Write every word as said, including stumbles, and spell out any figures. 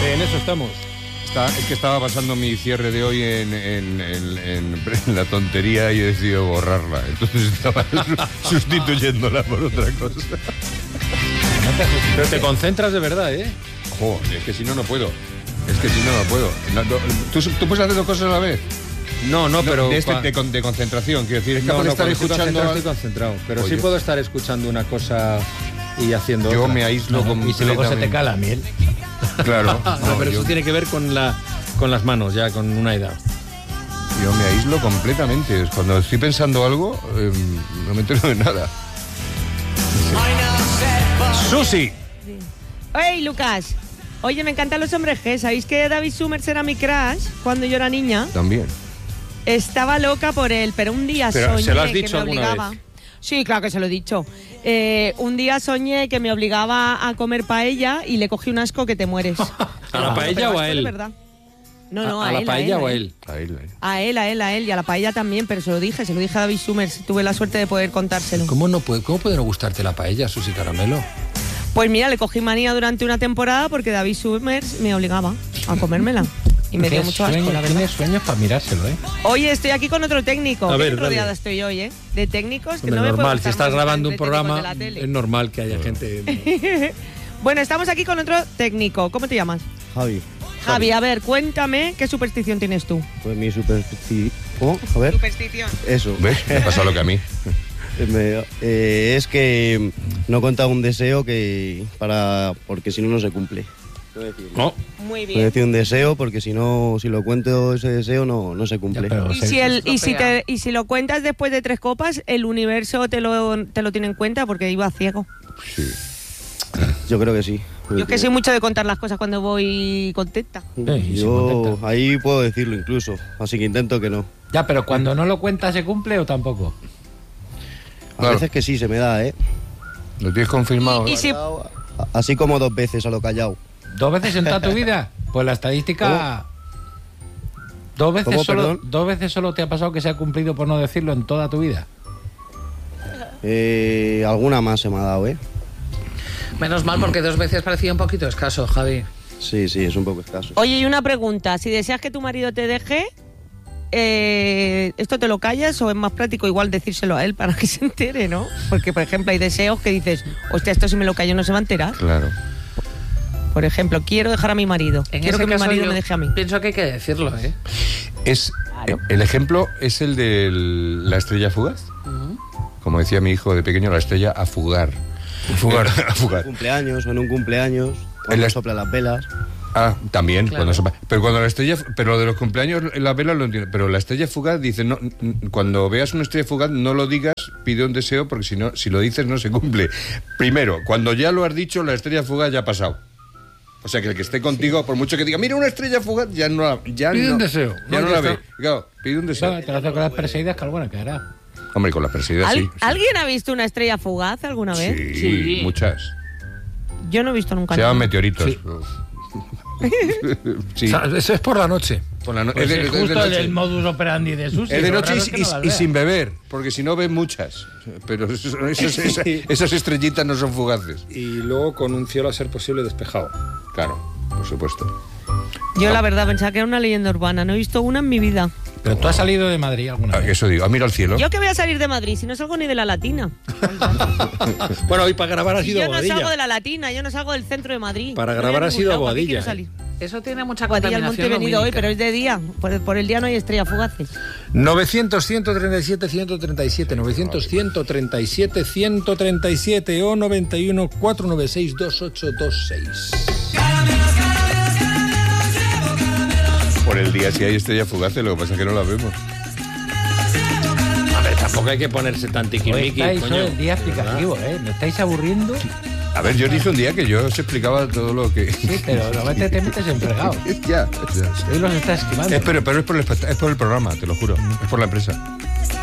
En eso estamos. Está, es que estaba pasando mi cierre de hoy en, en, en, en, en la tontería y he decidido borrarla. Entonces estaba sustituyéndola por otra cosa. Pero te concentras de verdad, ¿eh? Joder, es que si no, no puedo. Es que si no, no puedo. No, no, ¿tú, ¿Tú puedes hacer dos cosas a la vez? No, no, pero... De, este, de, de concentración, quiero decir. Es capaz no, de no, estar escuchando... Estoy concentrado, pero Oye. sí puedo estar escuchando una cosa y haciendo Yo otra. me aíslo No, completamente. y si luego se te cae la miel. Claro. No, No, pero yo, eso tiene que ver con la con las manos, ya, con una edad. yo me aíslo completamente. Es cuando estoy pensando algo, eh, no me entero de nada. ¡Susi! ¡Hey, Lucas! Oye, me encantan los hombres G. ¿Sabéis que David Summers era mi crush cuando yo era niña? También. Estaba loca por él, pero un día Pero, soñé ¿se lo has que dicho me alguna obligaba... vez? Sí, claro que se lo he dicho. Eh, un día soñé que me obligaba a comer paella y le cogí un asco que te mueres. ¿A la paella Pero o a asco de él? verdad. No, no, a, ¿A él, la paella a él, o a a él. él? A él, a él. A él, a él, a él y a la paella también, pero se lo dije, se lo dije a David Summers. Tuve la suerte de poder contárselo. ¿Cómo, no puede, ¿Cómo puede no gustarte la paella, Susi Caramelo? Pues mira, le cogí manía durante una temporada porque David Summers me obligaba a comérmela. Y me dio Tienes mucho asco, sueños- la verdad. Tienes sueños para mirárselo, ¿eh? Oye, estoy aquí con otro técnico. A Qué ver, rodeada dale. estoy hoy, ¿eh? De técnicos que Hombre, no me puedo normal, si gustar estás más grabando un de técnicos programa, de la tele. es normal que haya gente... Bueno, estamos aquí con otro técnico. ¿Cómo te llamas? Javi, Javi, a ver, cuéntame qué superstición tienes tú. pues mi superstición... ¿Cómo? A ver. Superstición. Eso. ¿Ves? Me pasa lo que a mí. Me- eh, es que no he contado un deseo que para porque si no no se cumple. Quiero decir, No, Muy Quiero bien. decir un deseo porque si no si lo cuento ese deseo no, no se cumple. Ya, pero- Y se- si, el, y, si estropea. te, y si lo cuentas después de tres copas, el universo te lo, te lo tiene en cuenta porque iba ciego. Sí. Yo creo que sí. Yo es que soy mucho de contar las cosas cuando voy contenta. Eh, y si Yo contesta. ahí puedo decirlo incluso, así que intento que no. Ya, pero cuando no lo cuentas, ¿se cumple o tampoco? A Claro. veces que sí se me da, ¿eh? ¿Lo tienes confirmado? Y, y si, A- Así como dos veces a lo callado. ¿Dos veces en toda tu vida? Pues la estadística... ¿Dos veces, ¿Cómo, solo, perdón? ¿Dos veces solo te ha pasado que se ha cumplido por no decirlo en toda tu vida? Eh, alguna más se me ha dado, ¿eh? Menos mal, porque dos veces parecía un poquito escaso, Javi. Sí, sí, es un poco escaso. Oye, y una pregunta. Si deseas que tu marido te deje, eh, ¿esto te lo callas o es más práctico igual decírselo a él para que se entere, no? Porque, por ejemplo, hay deseos que dices, hostia, esto si me lo callo no se va a enterar. Claro. Por ejemplo, quiero dejar a mi marido. En quiero ese que mi caso marido yo me deje a mí. Pienso que hay que decirlo, ¿eh? Es, el ejemplo es el de la estrella fugaz. Como decía mi hijo de pequeño, la estrella a fugar. fugar. A fugar. Cumpleaños o en un cumpleaños, En cuando la- sopla las velas. Ah, también, Claro. cuando sopa- pero cuando la estrella, pero lo de los cumpleaños, la vela lo entiendo, pero la estrella fugaz dice, no, n- cuando veas una estrella fugaz no lo digas, pide un deseo porque si no, si lo dices no se cumple. Primero, cuando ya lo has dicho, la estrella fugaz ya ha pasado. O sea que el que esté contigo, por mucho que diga, mira una estrella fugaz, ya no la, ya Pide no, un deseo. ya No, no, ya la está. ve. Claro, pide un deseo. Eso te lo hace con las perseguidas, que alguna que hará. Hombre, con la perseguida ¿Al- sí. sí. ¿Alguien ha visto una estrella fugaz alguna vez? Sí, Sí. muchas. Yo no he visto nunca. Se llaman nada. meteoritos. Sí. Sí. O sea, eso es por la noche. Por la no- Pues es de- es es de justo noche. el modus operandi de Susi. Es de lo noche raro y, es que y- no las y vea. sin beber, porque si no ven muchas. Pero eso- esas, esas- esas estrellitas no son fugaces. Y luego con un cielo a ser posible despejado. Claro, por supuesto. Yo la verdad pensaba que era una leyenda urbana. No he visto una en mi vida. Pero tú has salido de Madrid alguna Ah, vez. Eso digo, ah, mira al cielo. Yo que voy a salir de Madrid si no salgo ni de la Latina. Bueno, hoy para grabar ha Si sido yo a no salgo de Boadilla. la Latina, yo no salgo del centro de Madrid. Para No voy grabar ha ningún sido a lado, ¿para qué Boadilla, quiero eh. salir? Eso tiene mucha Boadilla al Monte he contaminación venido hoy, lumínica. pero es de día. Por, por el día no hay estrellas fugaces. novecientos, ciento treinta y siete, ciento treinta y siete, novecientos, ciento treinta y siete, ciento treinta y siete o noventa y uno, cuatrocientos noventa y seis, veintiocho veintiséis. Por el día sí hay estrellas fugaces, lo que pasa es que no las vemos. A ver, tampoco hay que ponerse tan Hoy tiquimiqui, estáis coño. hoy el día explicativo, ¿eh? ¿Me estáis aburriendo? A ver, yo dije un día que yo os explicaba todo lo que... Sí, pero normalmente te metes en fregado. ya, ya. Hoy los estás esquivando. Es, pero, pero es, por el, espect- es por el programa, te lo juro. Es por la empresa.